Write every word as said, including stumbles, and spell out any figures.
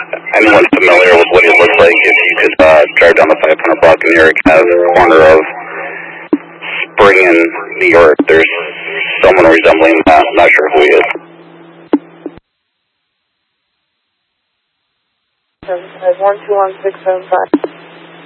anyone familiar with what he looks like, if you could uh, drive down the five hundred block in New York, at the corner of Spring in New York, there's someone resembling that. I'm not sure who he is. seven five one two one six seven five.